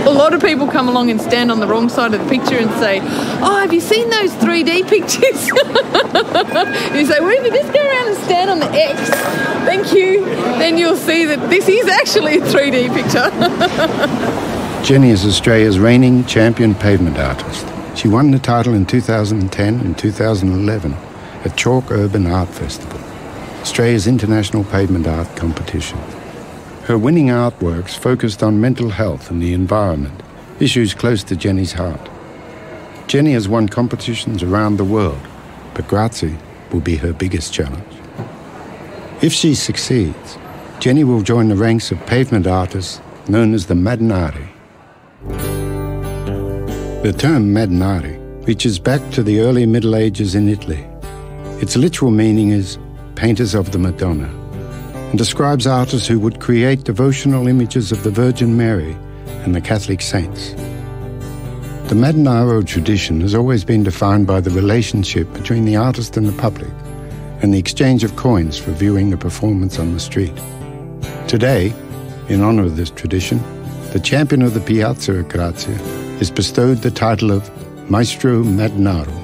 A lot of people come along and stand on the wrong side of the picture and say, oh, have you seen those 3D pictures? And you say, well, if you just go around and stand on the X, thank you, then you'll see that this is actually a 3D picture. Jenny is Australia's reigning champion pavement artist. She won the title in 2010 and 2011 at Chalk Urban Art Festival, Australia's international pavement art competition. Her winning artworks focused on mental health and the environment, issues close to Jenny's heart. Jenny has won competitions around the world, but Grazie will be her biggest challenge. If she succeeds, Jenny will join the ranks of pavement artists known as the Madinari. The term Madinari reaches back to the early Middle Ages in Italy. Its literal meaning is painters of the Madonna, and describes artists who would create devotional images of the Virgin Mary and the Catholic saints. The Madinaro tradition has always been defined by the relationship between the artist and the public, and the exchange of coins for viewing the performance on the street. Today, in honor of this tradition, the champion of the Piazza at Grazie is bestowed the title of Maestro Madinaro.